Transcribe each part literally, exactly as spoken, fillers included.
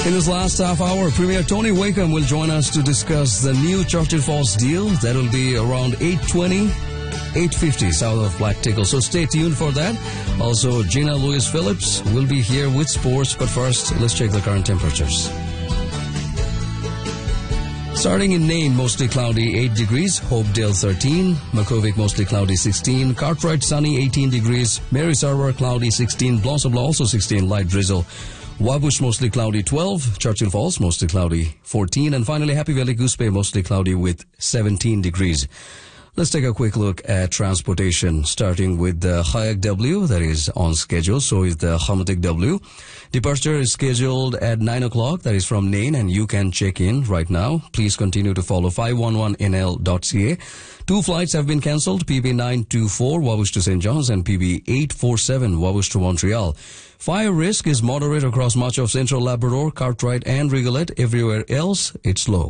In this last half hour, Premier Tony Wakeham will join us to discuss the new Churchill Falls deal. That will be around eight twenty, eight fifty south of Black Tickle. So stay tuned for that. Also, Gina Lewis-Phillips will be here with sports. But first, let's check the current temperatures. Starting in Nain, mostly cloudy, eight degrees. Hopedale, thirteen. Makhovik, mostly cloudy, sixteen. Cartwright, sunny, eighteen degrees. Mary Sarver, cloudy, sixteen. Blossom, also sixteen, light drizzle. Wabush, mostly cloudy, twelve. Churchill Falls, mostly cloudy, fourteen. And finally, Happy Valley, Goose Bay, mostly cloudy with seventeen degrees. Let's take a quick look at transportation, starting with the Hayak W, that is on schedule. So is the Hamatik W. Departure is scheduled at nine o'clock, that is from Nain, and you can check in right now. Please continue to follow five one one N L dot C A. Two flights have been cancelled, P B nine two four, Wabush to Saint John's, and P B eight four seven, Wabush to Montreal. Fire risk is moderate across much of Central Labrador, Cartwright, and Rigolet. Everywhere else, it's low.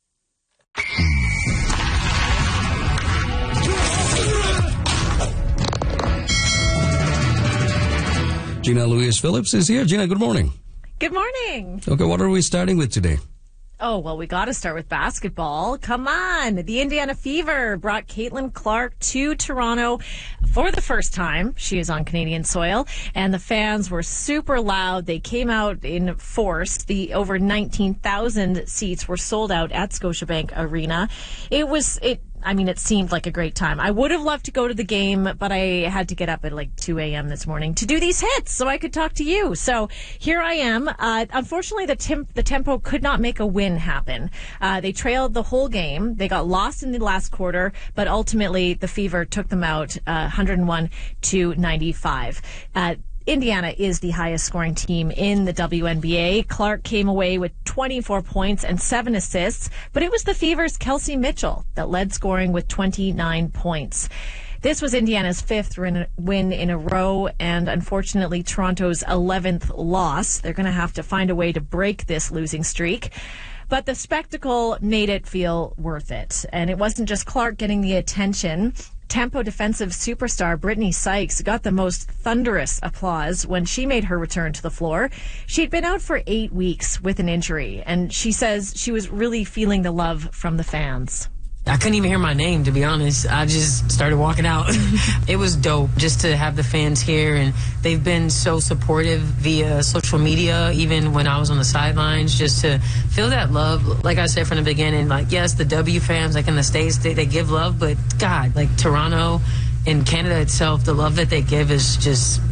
Gina Lewis-Phillips is here. Gina, good morning. Good morning. Okay, what are we starting with today? Oh, well, we got to start with basketball. Come on. The Indiana Fever brought Caitlin Clark to Toronto for the first time. She is on Canadian soil, and the fans were super loud. They came out in force. The over nineteen thousand seats were sold out at Scotiabank Arena. It was, it, I mean, it seemed like a great time. I would have loved to go to the game, but I had to get up at like two a.m. this morning to do these hits so I could talk to you. So here I am. Uh, unfortunately, the, temp- the tempo could not make a win happen. Uh, they trailed the whole game. They got lost in the last quarter, but ultimately the Fever took them out uh, one oh one to ninety-five. Uh, Indiana is the highest scoring team in the W N B A. Clark came away with twenty-four points and seven assists, but it was the Fever's Kelsey Mitchell that led scoring with twenty-nine points. This was Indiana's fifth win in a row, and unfortunately Toronto's eleventh loss. They're going to have to find a way to break this losing streak. But the spectacle made it feel worth it. And it wasn't just Clark getting the attention. Tempo defensive superstar Brittany Sykes got the most thunderous applause when she made her return to the floor. She'd been out for eight weeks with an injury, and she says she was really feeling the love from the fans. I couldn't even hear my name, to be honest. I just started walking out. It was dope just to have the fans here, and they've been so supportive via social media, even when I was on the sidelines, just to feel that love. Like I said from the beginning, like, yes, the W fans, like in the States, they, they give love, but God, like Toronto and Canada itself, the love that they give is just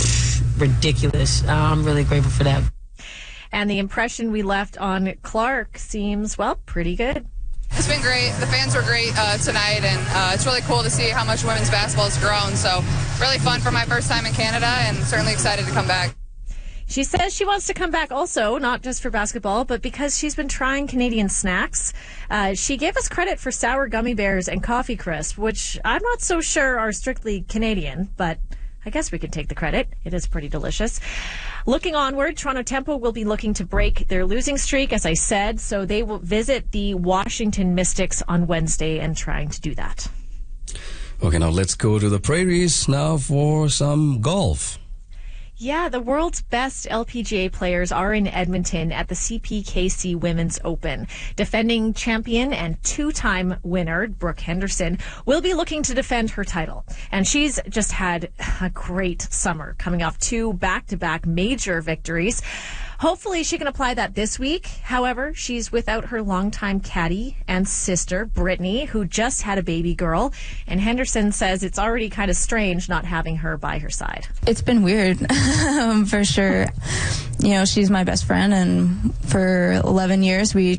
ridiculous. I'm really grateful for that. And the impression we left on Clark seems, well, pretty good. It's been great. The fans were great uh, tonight, and uh, it's really cool to see how much women's basketball has grown. So really fun for my first time in Canada, and certainly excited to come back. She says she wants to come back also, not just for basketball, but because she's been trying Canadian snacks. Uh, she gave us credit for sour gummy bears and coffee crisp, which I'm not so sure are strictly Canadian, but I guess we can take the credit. It is pretty delicious. Looking onward, Toronto Tempo will be looking to break their losing streak, as I said, so they will visit the Washington Mystics on Wednesday and trying to do that. Okay, now let's go to the prairies now for some golf. Yeah, the world's best L P G A players are in Edmonton at the C P K C Women's Open. Defending champion and two-time winner, Brooke Henderson, will be looking to defend her title. And she's just had a great summer, coming off two back-to-back major victories. Hopefully she can apply that this week. However, she's without her longtime caddy and sister, Brittany, who just had a baby girl. And Henderson says it's already kind of strange not having her by her side. It's been weird, um, for sure. You know, she's my best friend, and for eleven years we